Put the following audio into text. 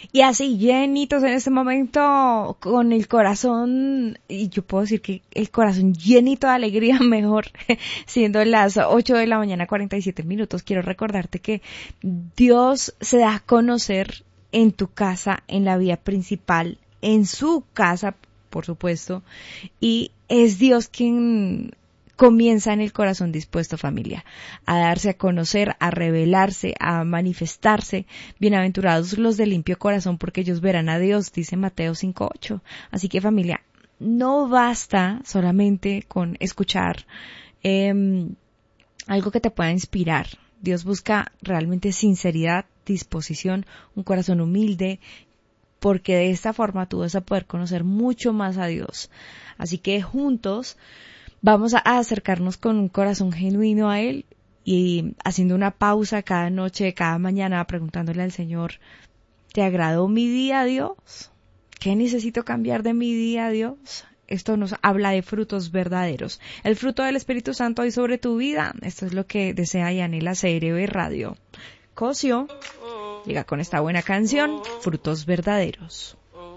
Y así llenitos en este momento, con el corazón, y yo puedo decir que el corazón llenito de alegría, mejor, siendo las 8 de la mañana 47 minutos, quiero recordarte que Dios se da a conocer en tu casa, en la vía principal, en su casa, por supuesto, y es Dios quien comienza en el corazón dispuesto, familia, a darse a conocer, a revelarse, a manifestarse. Bienaventurados los de limpio corazón, porque ellos verán a Dios, dice Mateo 5:8. Así que, familia, no basta solamente con escuchar algo que te pueda inspirar. Dios busca realmente sinceridad, disposición, un corazón humilde, porque de esta forma tú vas a poder conocer mucho más a Dios. Así que juntos vamos a acercarnos con un corazón genuino a Él y haciendo una pausa cada noche, cada mañana, preguntándole al Señor, ¿te agradó mi día, Dios? ¿Qué necesito cambiar de mi día, Dios? Esto nos habla de frutos verdaderos. El fruto del Espíritu Santo hoy sobre tu vida. Esto es lo que desea y anhela CRB Radio. Cosio llega con esta buena canción, Frutos Verdaderos.